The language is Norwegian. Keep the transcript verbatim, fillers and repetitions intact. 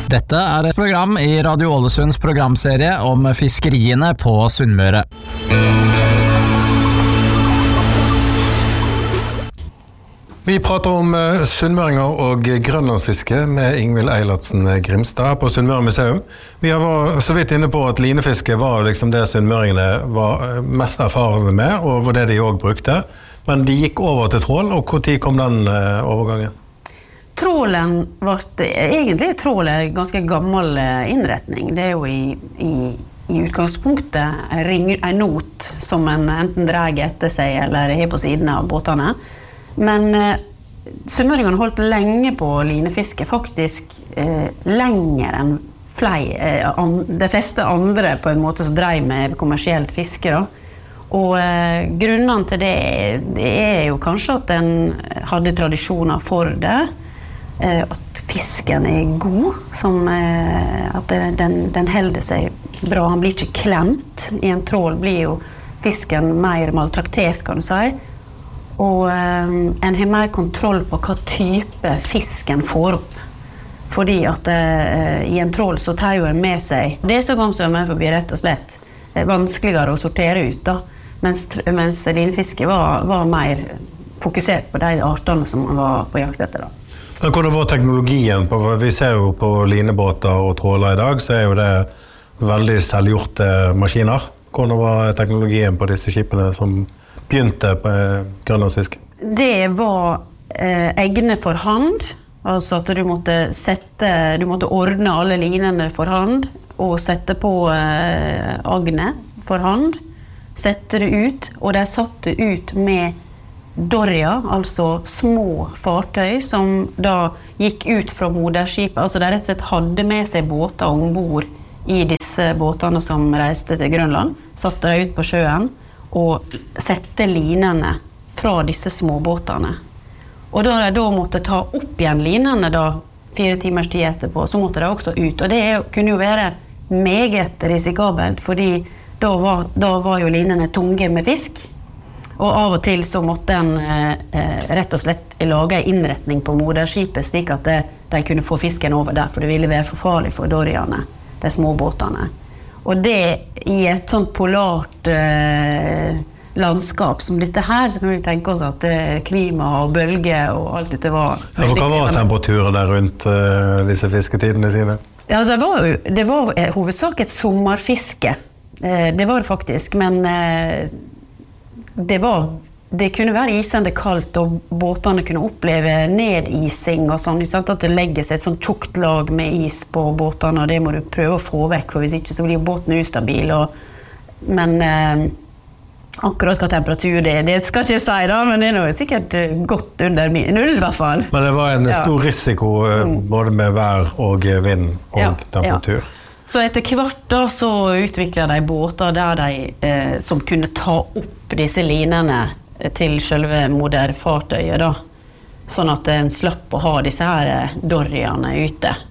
Dette er et program i Radio Ålesunds programserie om fiskeriene på Sunnmøre. Vi prater om sunnmøringer og grønlandsfiske med Ingvild Eilertsen Grimstad på Sunnmøre Museum. Vi var så vidt inne på at linefiske var liksom det sunnmøringene var mest erfarne med, og var det de også brukte. Men de gikk over til trål, og hvor tid kom den overgangen? Trålen var egentlig trål er en ganske gammel innretning. Det er jo i, i, i utgangspunktet en, ring, en not som en enten drar etter seg eller er på siden av båtene. Men eh, sunnmøringene holdt lenge på linefiske, faktisk eh, lenger enn flei, eh, an, de fleste andre på en måte som drev med kommersielt fiske. Da. Og eh, grunnen til det, det er jo kanskje at den hadde tradisjoner for det, eh, at fisken er god, som, eh, at det, den, den holder seg bra, han blir ikke klemt. I en trål blir jo fisken mer maltraktert, kan du si. Og um, en har mer kontroll på hva type fisken får opp. Fordi at uh, i en trål så tar jo en med seg det som kom som er forbi rett og slett det er vanskeligere å sortere ut da. Mens, mens linefiske var, var mer fokusert på de artene som man var på jakt etter da. Hvordan var teknologien? På, vi ser jo på linebåter og tråler i dag, så er jo det veldig selvgjorte maskiner. Hvordan var teknologien på disse skipene som begynte på grønlandsfiske? Det var eh, egne for hand, altså at du måtte sette, du måtte ordne alle linene for hand, og sette på eh, agne for hand, sette det ut, og de satte ut med dorja, altså små fartøy som da gikk ut fra moderskipet, altså de rett og slett hadde med seg båter ombord i disse båtene som reiste til Grønland, satte de ut på sjøen, og sette linene fra disse småbåtene. Og da de da måtte ta opp igjen linene da, fire timers tid etterpå, så måtte de også ut. Og det kunne jo være meget risikabelt, fordi da var, da var jo linene tunge med fisk. Og av og til så måtte en eh, rett og slett lage en innretning på moderskipet, slik at det, de kunne få fisken over der, for det ville være for farlig for dorjene, de små båtene. Og det i et sånt polart eh, landskap som dette her, så kan vi tenke oss at eh, klima og bølge og alt dette var... Ja, for hva var temperaturen der rundt eh, disse fisketidene sine? Ja, altså, det var jo det var, eh, hovedsak et sommerfiske. Eh, det var det faktisk, men eh, det var... Det kunne være isende kaldt, og båtene kunne oppleve nedising og sånn, sant? At det legger seg et sånt tjukt lag med is på båtene, og det må du prøve å få vekk, for hvis ikke så blir båten ustabil. Og, men eh, akkurat hva temperatur det er, det skal jeg ikke si da, men det er noe sikkert godt under null i hvert fall. Men det var en stor ja. risiko både med vær og vind og ja. temperatur. Ja. Så etter hvert da så utviklet de båter der de, eh, som kunne ta opp disse linene til selve moderfartøyet da, sånn at en slapp å ha disse her dorjene ute.